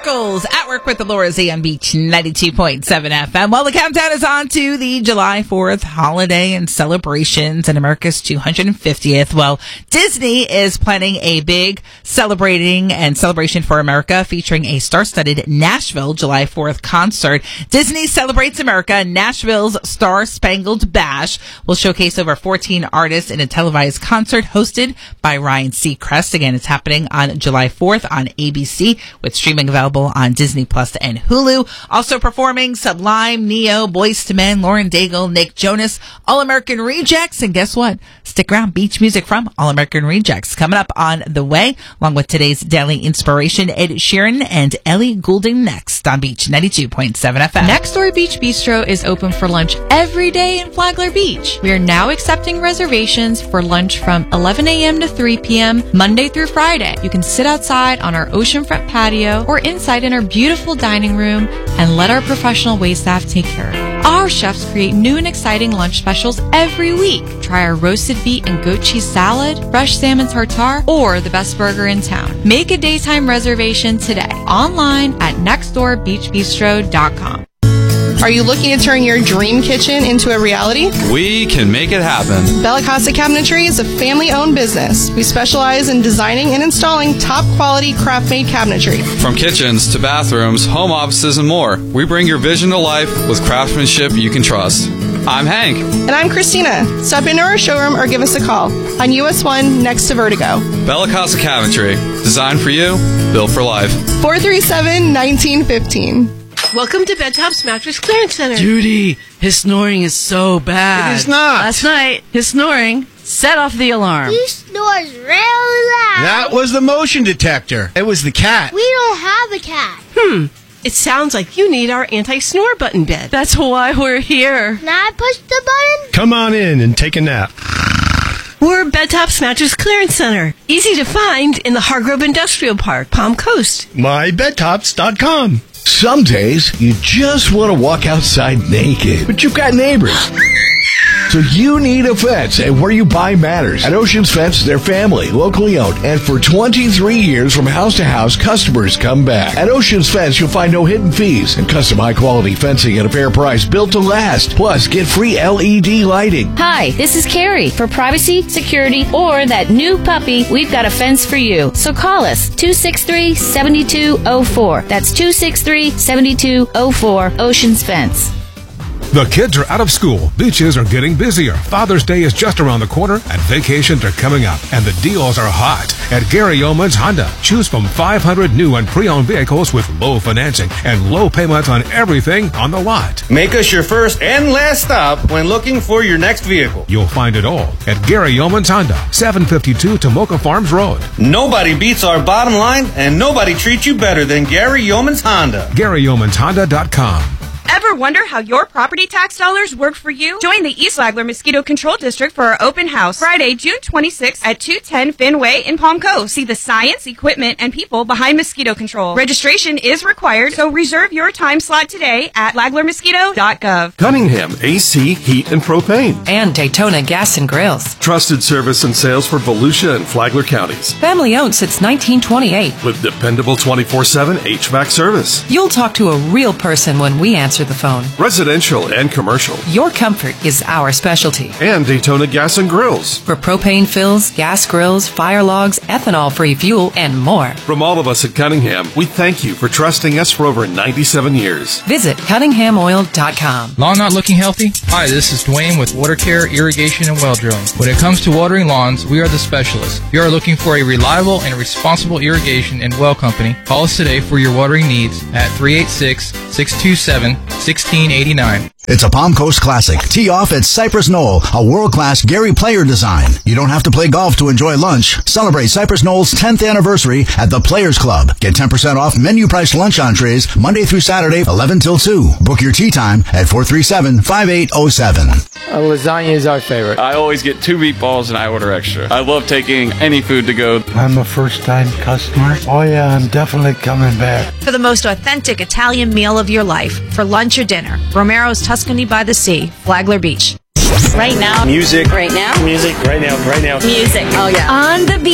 Sparkles at work with the Laura Z on Beach 92.7 FM. Well, the countdown is on to the July 4th holiday and celebrations and America's 250th. Well, Disney is planning a big celebration for America featuring a star-studded Nashville July 4th concert. Disney Celebrates America, Nashville's Star-Spangled Bash will showcase over 14 artists in a televised concert hosted by Ryan Seacrest. Again, it's happening on July 4th on ABC with streaming available on Disney Plus and Hulu. Also performing Sublime, Neo, Boyz II Men, Lauren Daigle, Nick Jonas, All American Rejects, and guess what? Stick around. Beach music from All American Rejects coming up on the way, along with today's daily inspiration. Ed Sheeran and Ellie Goulding next on Beach 92.7 FM. Next Door Beach Bistro is open for lunch every day in Flagler Beach. We are now accepting reservations for lunch from 11 a.m. to 3 p.m. Monday through Friday. You can sit outside on our oceanfront patio or inside in our beautiful dining room and let our professional waitstaff take care of it. Our chefs create new and exciting lunch specials every week. Try our roasted beet and goat cheese salad, fresh salmon tartare, or the best burger in town. Make a daytime reservation today online at nextdoorbeachbistro.com. Are you looking to turn your dream kitchen into a reality? We can make it happen. Bella Casa Cabinetry is a family-owned business. We specialize in designing and installing top-quality craft-made cabinetry. From kitchens to bathrooms, home offices, and more, we bring your vision to life with craftsmanship you can trust. I'm Hank. And I'm Christina. Stop into our showroom or give us a call on US 1 next to Vertigo. Bella Casa Cabinetry. Designed for you, built for life. 437-1915. Welcome to Bedtop's Mattress Clearance Center. Judy, his snoring is so bad. It is not. Last night, his snoring set off the alarm. He snores real loud. That was the motion detector. It was the cat. We don't have a cat. It sounds like you need our anti-snore button bed. That's why we're here. Can I push the button? Come on in and take a nap. We're Bedtop's Mattress Clearance Center. Easy to find in the Hargrove Industrial Park, Palm Coast. MyBedtops.com. Some days, you just want to walk outside naked, but you've got neighbors. So you need a fence, and where you buy matters. At Oceans Fence, they're family, locally owned, and for 23 years from house to house, customers come back. At Oceans Fence, you'll find no hidden fees and custom high-quality fencing at a fair price built to last. Plus, get free LED lighting. Hi, this is Carrie. For privacy, security, or that new puppy, we've got a fence for you. So call us, 263-7204. That's 263-7204, Oceans Fence. The kids are out of school, beaches are getting busier, Father's Day is just around the corner, and vacations are coming up, and the deals are hot. At Gary Yeoman's Honda, choose from 500 new and pre-owned vehicles with low financing and low payments on everything on the lot. Make us your first and last stop when looking for your next vehicle. You'll find it all at Gary Yeoman's Honda, 752 Tomoka Farms Road. Nobody beats our bottom line, and nobody treats you better than Gary Yeoman's Honda. GaryYeomansHonda.com. Ever wonder how your property tax dollars work for you? Join the East Flagler Mosquito Control District for our open house Friday, June 26th at 210 Fenway in Palm Coast. See the science, equipment, and people behind mosquito control. Registration is required, so reserve your time slot today at flaglermosquito.gov. Cunningham AC, Heat, and Propane. And Daytona Gas and Grills. Trusted service and sales for Volusia and Flagler counties. Family owned since 1928. With dependable 24/7 HVAC service. You'll talk to a real person when we answer the phone. Residential and commercial. Your comfort is our specialty. And Daytona Gas and Grills. For propane fills, gas grills, fire logs, ethanol-free fuel, and more. From all of us at Cunningham, we thank you for trusting us for over 97 years. Visit CunninghamOil.com. Lawn not looking healthy? Hi, this is Dwayne with Water Care, Irrigation, and Well Drilling. When it comes to watering lawns, we are the specialists. If you are looking for a reliable and responsible irrigation and well company, call us today for your watering needs at 386-627-1689. It's a Palm Coast classic. Tee off at Cypress Knoll, a world-class Gary Player design. You don't have to play golf to enjoy lunch. Celebrate Cypress Knoll's 10th anniversary at the Players Club. Get 10% off menu price lunch entrees Monday through Saturday, 11 till 2. Book your tea time at 437-5807. Lasagna is our favorite. I always get 2 meatballs and I order extra. I love taking any food to go. I'm a first-time customer. Oh yeah, I'm definitely coming back. For the most authentic Italian meal of your life, for lunch or dinner, Romero's Tuscany by the Sea, Flagler Beach. Right now. Music. Right now. Music. Right now. Right now. Music. Oh yeah. On the beach.